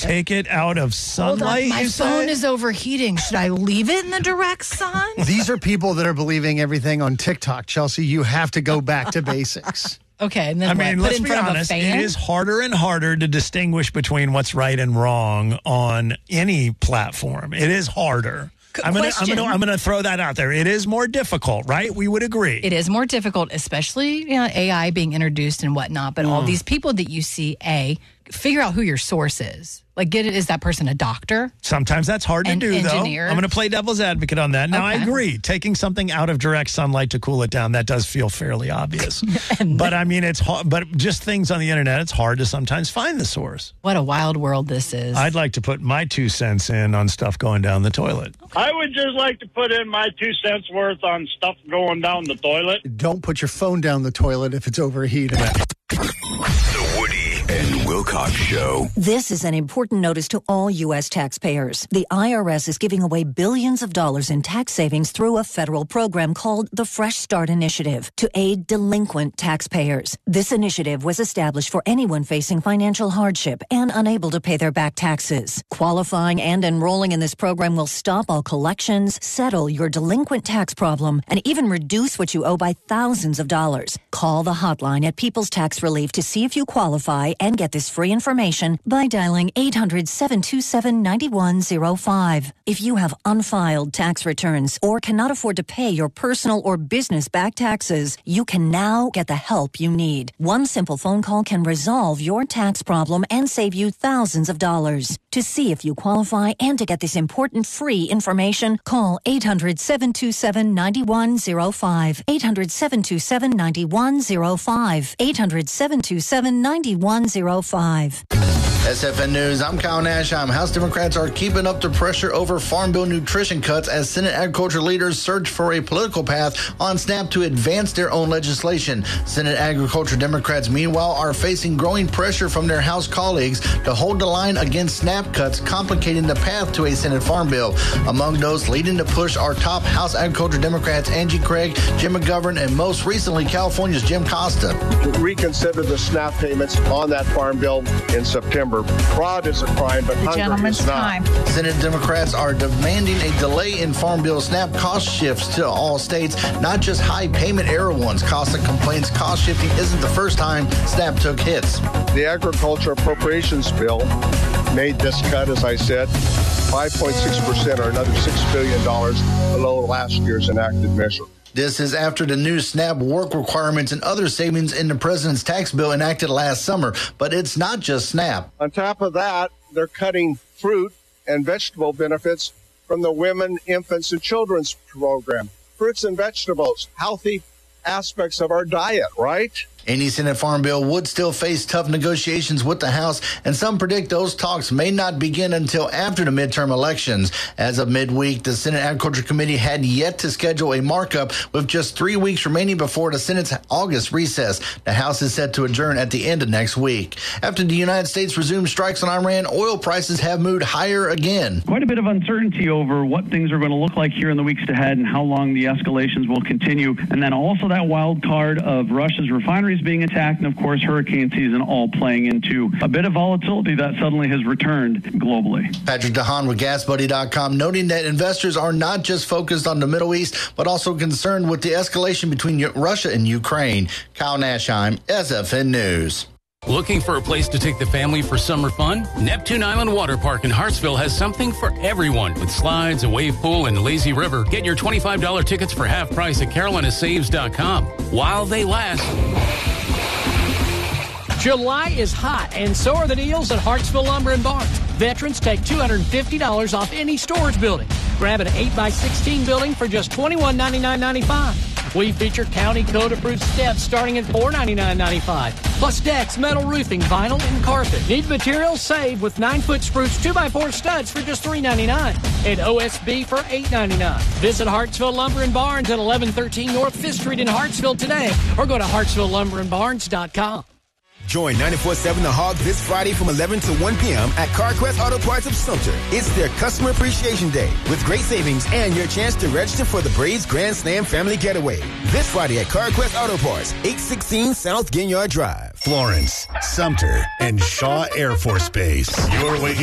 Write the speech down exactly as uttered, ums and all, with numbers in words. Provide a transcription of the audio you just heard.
take it out of sunlight? Hold on, my you phone say? is overheating. Should I leave it in the direct sun? These are people that are believing everything on TikTok, Chelsea. You have to go back to basics. Okay, and then I what? mean, Put let's it in be front honest. of a fan? It is harder and harder to distinguish between what's right and wrong on any platform. It is harder. I'm gonna, I'm Question. gonna, I'm gonna throw that out there. It is more difficult, right? We would agree. It is more difficult, especially you know, A I being introduced and whatnot. But all these people that you see, A, figure out who your source is. Like, get it? Is that person a doctor? Sometimes that's hard to An do, engineer? though. I'm going to play devil's advocate on that. Now, I Okay. agree. Taking something out of direct sunlight to cool it down, that does feel fairly obvious. But, I mean, it's hard. But just things on the internet, it's hard to sometimes find the source. What a wild world this is. I'd like to put my two cents in on stuff going down the toilet. I would just like to put in my two cents worth on stuff going down the toilet. Don't put your phone down the toilet if it's overheated. The Woody and Wilcox Show. This is an important notice to all U S taxpayers. The I R S is giving away billions of dollars in tax savings through a federal program called the Fresh Start Initiative to aid delinquent taxpayers. This initiative was established for anyone facing financial hardship and unable to pay their back taxes. Qualifying and enrolling in this program will stop all collections, settle your delinquent tax problem, and even reduce what you owe by thousands of dollars. Call the hotline at People's Tax Relief to see if you qualify and get this free information by dialing eight hundred, seven two seven, nine one zero five. If you have unfiled tax returns or cannot afford to pay your personal or business back taxes, you can now get the help you need. One simple phone call can resolve your tax problem and save you thousands of dollars. To see if you qualify and to get this important free information, call eight hundred, seven two seven, nine one zero five. eight hundred, seven two seven, nine one zero five. eight hundred, seven two seven, nine one zero five. S F N News, I'm Kyle Nashheim. House Democrats are keeping up the pressure over Farm Bill nutrition cuts as Senate agriculture leaders search for a political path on SNAP to advance their own legislation. Senate agriculture Democrats, meanwhile, are facing growing pressure from their House colleagues to hold the line against SNAP cuts, complicating the path to a Senate Farm Bill. Among those leading the push are top House agriculture Democrats Angie Craig, Jim McGovern, and most recently California's Jim Costa. Reconsider the SNAP payments on that Farm Bill in September. Fraud is a crime, but hunger is not. Senate Democrats are demanding a delay in Farm Bill SNAP cost shifts to all states, not just high payment era ones. Costa complains cost shifting isn't the first time SNAP took hits. The Agriculture Appropriations Bill made this cut, as I said, five point six percent or another six billion dollars below last year's enacted measure. This is after the new SNAP work requirements and other savings in the president's tax bill enacted last summer. But it's not just SNAP. On top of that, they're cutting fruit and vegetable benefits from the Women, Infants, and Children's program. Fruits and vegetables, healthy aspects of our diet, right? Any Senate Farm Bill would still face tough negotiations with the House, and some predict those talks may not begin until after the midterm elections. As of midweek, the Senate Agriculture Committee had yet to schedule a markup with just three weeks remaining before the Senate's August recess. The House is set to adjourn at the end of next week. After the United States resumed strikes on Iran, oil prices have moved higher again. Quite a bit of uncertainty over what things are going to look like here in the weeks ahead and how long the escalations will continue. And then also that wild card of Russia's refineries being attacked, and of course hurricane season all playing into a bit of volatility that suddenly has returned globally. Patrick DeHaan with Gas Buddy dot com noting that investors are not just focused on the Middle East, but also concerned with the escalation between Russia and Ukraine. Kyle Nashheim, S F N News. Looking for a place to take the family for summer fun? Neptune Island Water Park in Hartsville has something for everyone. With slides, a wave pool, and lazy river. Get your twenty-five dollars tickets for half price at Carolina Saves dot com. While they last. July is hot, and so are the deals at Hartsville Lumber and Barn. Veterans take two hundred fifty dollars off any storage building. Grab an eight by sixteen building for just twenty-one ninety-nine ninety-five. We feature county code-approved steps starting at four ninety-nine ninety-five. Plus decks, metal roofing, vinyl, and carpet. Need materials? Save with nine-foot spruce two by four studs for just three ninety-nine. And O S B for eight ninety-nine. Visit Hartsville Lumber and Barns at eleven thirteen North Fifth Street in Hartsville today, or go to hartsville lumber and barns dot com. Join ninety-four point seven The Hog this Friday from eleven to one p.m. at CarQuest Auto Parts of Sumter. It's their Customer Appreciation Day with great savings and your chance to register for the Braves Grand Slam Family Getaway. This Friday at CarQuest Auto Parts, eight sixteen South Ginyard Drive. Florence, Sumter, and Shaw Air Force Base. You're waking